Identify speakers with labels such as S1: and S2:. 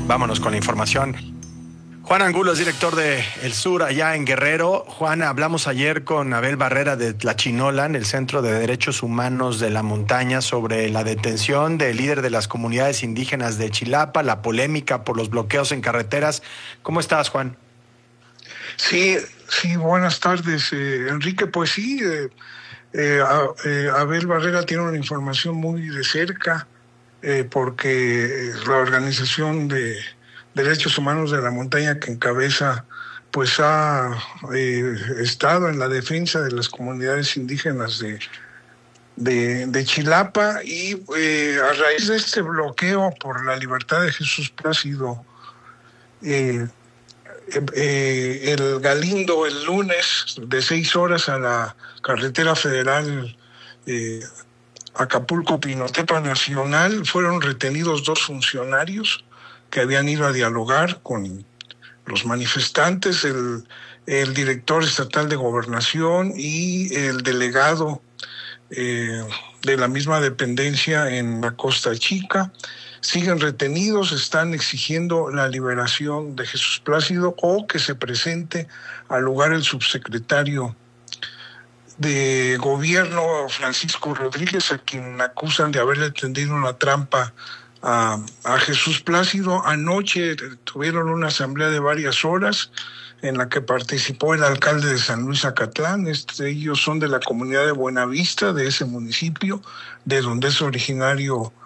S1: Vámonos con la información. Juan Angulo es director de El Sur allá en Guerrero. Juan, hablamos ayer con Abel Barrera de Tlachinolan, el Centro de Derechos Humanos de la Montaña, sobre la detención del líder de las comunidades indígenas de Chilapa, la polémica por los bloqueos en carreteras. ¿Cómo estás, Juan?
S2: Sí, sí, buenas tardes, Enrique. Pues sí, Abel Barrera tiene una información muy de cerca, porque la Organización de Derechos Humanos de la Montaña que encabeza, pues ha estado en la defensa de las comunidades indígenas de Chilapa y a raíz de este bloqueo por la libertad de Jesús Plácido, eh, el Galindo el lunes de 6 horas a la carretera federal Acapulco-Pinotepa Nacional, fueron retenidos 2 funcionarios que habían ido a dialogar con los manifestantes, el director estatal de gobernación y el delegado de la misma dependencia en la Costa Chica. Siguen retenidos, están exigiendo la liberación de Jesús Plácido o que se presente al lugar el subsecretario de Gobierno, Francisco Rodríguez, a quien acusan de haberle tendido una trampa a Jesús Plácido. Anoche tuvieron una asamblea de varias horas en la que participó el alcalde de San Luis Acatlán. Ellos son de la comunidad de Buenavista, de ese municipio, de donde es originario